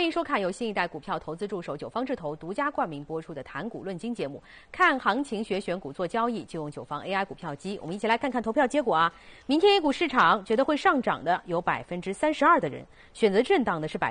欢迎收看由新一代股票投资助手九方智投独家冠名播出的谈股论金节目。看行情学选股做交易，就用九方 AI 股票机。我们一起来看看投票结果啊！明天 A 股市场觉得会上涨的有32%的人，选择震荡的是